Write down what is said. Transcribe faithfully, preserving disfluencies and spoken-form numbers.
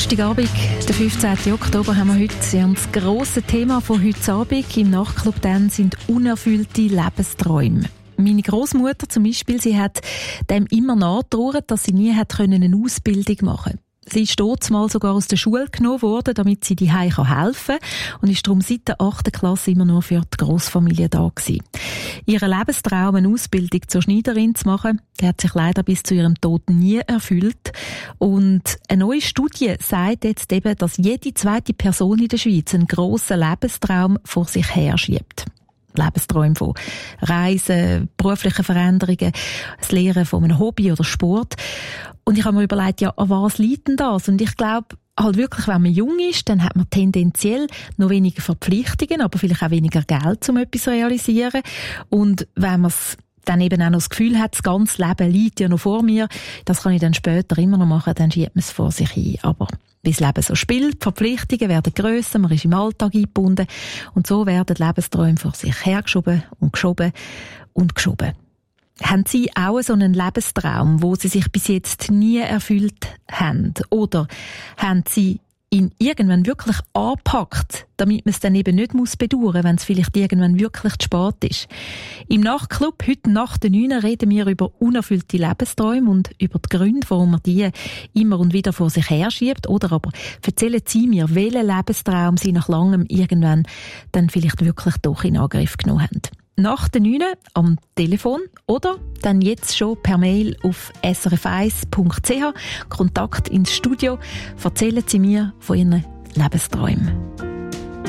Donnerstagabend, der fünfzehnten Oktober, haben wir heute. Und das grosse Thema von heute Abend im Nachtclub dann sind unerfüllte Lebensträume. Meine Großmutter zum Beispiel, sie hat dem immer nachgetrauert, dass sie nie hat eine Ausbildung machen konnte. Sie ist dort mal sogar aus der Schule genommen worden, damit sie die Hause helfen kann und ist darum seit der achten Klasse immer nur für die Grossfamilie da gewesen. Ihren Lebenstraum, eine Ausbildung zur Schneiderin zu machen, der hat sich leider bis zu ihrem Tod nie erfüllt. Und eine neue Studie sagt jetzt eben, dass jede zweite Person in der Schweiz einen grossen Lebenstraum vor sich her schiebt. Lebensträume von Reisen, beruflichen Veränderungen, das Lehren von einem Hobby oder Sport. Und ich habe mir überlegt, ja, an was liegt denn das? Und ich glaube, halt wirklich, wenn man jung ist, dann hat man tendenziell noch weniger Verpflichtungen, aber vielleicht auch weniger Geld, um etwas zu realisieren. Und wenn man es dann eben auch noch das Gefühl hat, das ganze Leben liegt ja noch vor mir, das kann ich dann später immer noch machen, dann schiebt man es vor sich hin. Aber wie das Leben so spielt, die Verpflichtungen werden grösser, man ist im Alltag eingebunden und so werden die Lebensträume vor sich hergeschoben und geschoben und geschoben. Haben Sie auch so einen Lebenstraum, wo Sie sich bis jetzt nie erfüllt haben? Oder haben Sie ihn irgendwann wirklich angepackt, damit man es dann eben nicht muss bedauern, wenn es vielleicht irgendwann wirklich zu spät ist? Im Nachtclub, heute nach der neun, reden wir über unerfüllte Lebensträume und über die Gründe, warum man die immer und wieder vor sich herschiebt. Oder aber erzählen Sie mir, welchen Lebenstraum Sie nach langem irgendwann dann vielleicht wirklich doch in Angriff genommen haben. Nach der neun am Telefon oder dann jetzt schon per Mail auf s r f eins punkt c h. Kontakt ins Studio. Erzählen Sie mir von Ihren Lebensträumen.